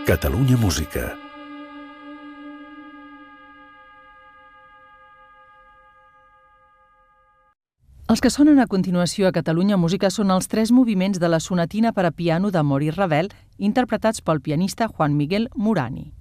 Catalunya Música. Els que sonen a continuació a Catalunya Música són els 3 moviments de la sonatina per a piano de Maurice Ravel, interpretats pel pianista Juan Miguel Murani.